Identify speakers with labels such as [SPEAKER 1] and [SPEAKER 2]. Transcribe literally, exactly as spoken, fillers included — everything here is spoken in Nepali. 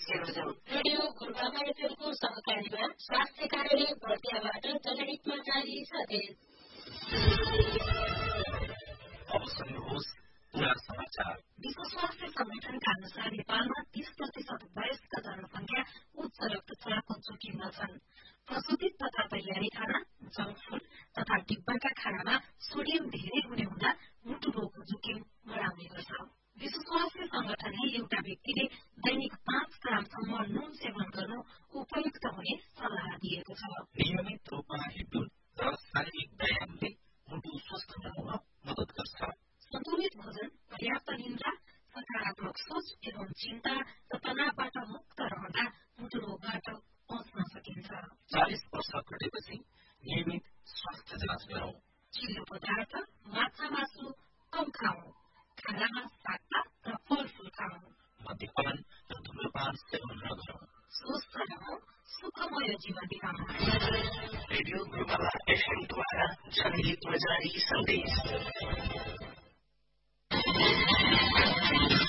[SPEAKER 1] विषय रोजौं। रेडियो गुरुबाबा एफएमको सहकारीमा स्वास्थ्य कार्यालय बर्दियाबाट जनहितमा जारी सन्देश।
[SPEAKER 2] अब सुन्नुहोस् पुरा समाचार।
[SPEAKER 1] विश्व स्वास्थ्य संगठनका अनुसार नेपालमा तीस प्रतिशत वयस्क जनसंख्या उच्च रक्तचापको जोखिममा छन्। प्रशोधित तथा तयारी खाना, जंक फूड तथा डिब्बाका खानामा सोडियम धेरै हुने हुँदा मुटु रोगको जोखिम बढाउने गर्छ। विश्व स्वास्थ्य संगठनले एउटा व्यक्तिले दैनिक पाँच ग्रामसम्म नुन सेवन गर्नु उपयुक्त हुने सल्लाह दिएको छ।
[SPEAKER 2] नियमित रूपमा हिँड्डुल र शारीरिक व्यायामले मुटु स्वस्थ बनाउन मद्दत गर्छ।
[SPEAKER 1] सन्तुलित भोजन, पर्याप्त निन्द्रा, सकारात्मक सोच एवं चिन्ता र तनावबाट मुक्त रहँदा मुटु रोगबाट बच्न सकिन्छ।
[SPEAKER 2] चालिस वर्ष घटेपछि नियमित स्वास्थ्य जाँच गरौं।
[SPEAKER 1] चिल्लो पदार्थ, माछा मासु कम खाऊ। खानामा सागपात र फलफूल खाऊ।
[SPEAKER 2] मद्यपान र धूम्रपान सेवन नगरौं।
[SPEAKER 1] स्वस्थ रहौं, सुखमय जीवन बिताउँ।
[SPEAKER 2] रेडियो गुरुबाबा एफएमद्वारा जनहितमा जारी सन्देश।